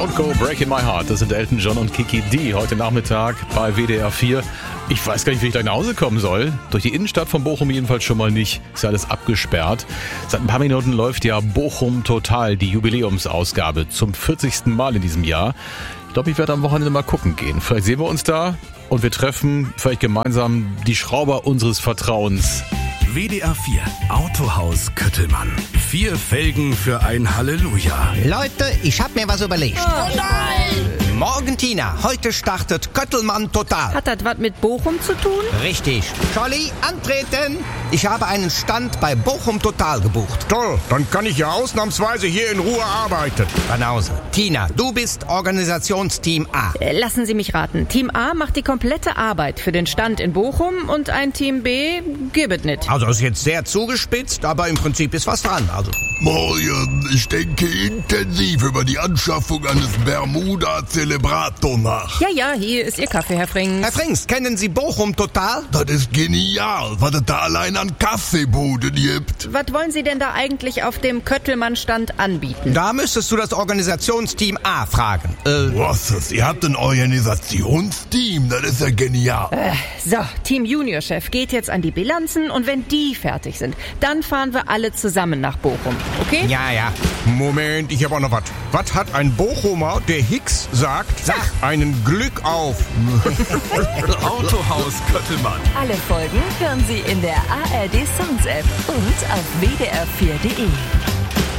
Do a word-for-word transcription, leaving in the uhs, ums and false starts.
Don't Go Breaking My Heart. Das sind Elton John und Kiki D heute Nachmittag bei W D R vier. Ich weiß gar nicht, wie ich gleich nach Hause kommen soll. Durch die Innenstadt von Bochum jedenfalls schon mal nicht. Ist ja alles abgesperrt. Seit ein paar Minuten läuft ja Bochum Total, die Jubiläumsausgabe, zum vierzigsten Mal in diesem Jahr. Ich glaube, ich werde am Wochenende mal gucken gehen. Vielleicht sehen wir uns da und wir treffen vielleicht gemeinsam die Schrauber unseres Vertrauens. W D R vier Autohaus Köttelmann. Vier Felgen für ein Halleluja. Leute, ich hab mir was überlegt. Oh nein! Morgen, Tina, heute startet Köttelmann Total. Hat das was mit Bochum zu tun? Richtig. Scholli, antreten. Ich habe einen Stand bei Bochum Total gebucht. Toll, dann kann ich ja ausnahmsweise hier in Ruhe arbeiten. Banause. Tina, du bist Organisationsteam A. Äh, lassen Sie mich raten. Team A macht die komplette Arbeit für den Stand in Bochum und ein Team B gibt nicht. Also ist jetzt sehr zugespitzt, aber im Prinzip ist was dran. Also Morgen, ich denke intensiv über die Anschaffung eines Bermuda Celebrato nach. Ja, ja, hier ist Ihr Kaffee, Herr Frings. Herr Frings, kennen Sie Bochum Total? Das ist genial, was es da allein an Kaffeebuden gibt. Was wollen Sie denn da eigentlich auf dem Köttelmann-Stand anbieten? Da müsstest du das Organisationsteam A fragen. Äh, Was ist? Ihr habt ein Organisationsteam, das ist ja genial. Äh, so, Team Juniorchef geht jetzt an die Bilanzen und wenn die fertig sind, dann fahren wir alle zusammen nach Bochum, okay? ja, ja. Moment, ich habe auch noch was. Was hat ein Bochumer, der Hicks sagt? Sag. Einen Glück auf. Autohaus Köttelmann. Alle Folgen hören Sie in der A R D Songs App und auf w d r vier punkt d e.